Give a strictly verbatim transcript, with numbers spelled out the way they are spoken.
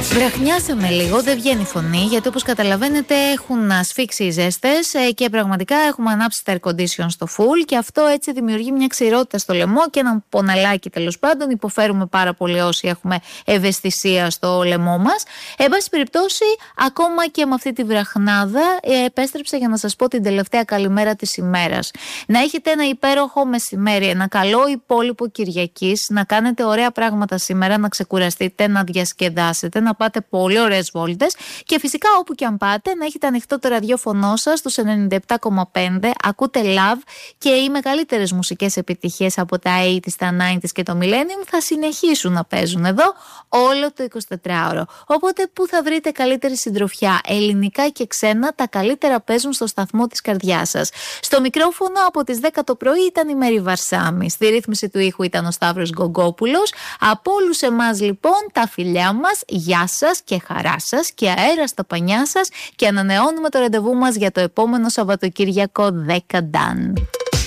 Βραχνιάσαμε λίγο, δεν βγαίνει φωνή, γιατί όπως καταλαβαίνετε έχουν ασφίξει οι ζέστες και πραγματικά έχουμε ανάψει τα air condition στο full και αυτό έτσι δημιουργεί μια ξηρότητα στο λαιμό και ένα ποναλάκι τέλος πάντων. Υποφέρουμε πάρα πολύ όσοι έχουμε ευαισθησία στο λαιμό μας. Εν πάση περιπτώσει, ακόμα και με αυτή τη βραχνάδα, επέστρεψα για να σας πω την τελευταία καλημέρα της ημέρας. Να έχετε ένα υπέροχο μεσημέρι, ένα καλό υπόλοιπο Κυριακής, να κάνετε ωραία πράγματα σήμερα, να ξεκουραστείτε, να διασκεδάσετε, να πάτε πολύ ωραίες βόλτες και φυσικά όπου και αν πάτε να έχετε ανοιχτό το ραδιόφωνο σας στους ενενήντα επτά κόμμα πέντε. Ακούτε Love και οι μεγαλύτερες μουσικές επιτυχίες από τα ογδόντα, τα ενενήντα και το Millennium θα συνεχίσουν να παίζουν εδώ όλο το εικοσιτετράωρο. Οπότε πού θα βρείτε καλύτερη συντροφιά? Ελληνικά και ξένα, τα καλύτερα παίζουν στο σταθμό της καρδιάς σας. Στο μικρόφωνο από τις δέκα το πρωί ήταν η Μέρη Βαρσάμι. Στη ρύθμιση του ήχου ήταν ο Σταύρος Γκογκόπουλος. Από όλους εμάς λοιπόν τα φιλιά μας, γεια σας και χαρά σας και αέρα στα πανιά σας και ανανεώνουμε το ραντεβού μας για το επόμενο Σαββατοκύριακο δέκα Νταν.